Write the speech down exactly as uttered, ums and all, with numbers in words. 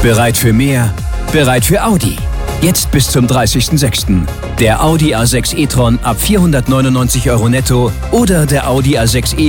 Bereit für mehr? Bereit für Audi. Jetzt bis zum dreißigsten sechsten Der Audi A sechs e-tron ab vierhundertneunundneunzig Euro netto oder der Audi A sechs e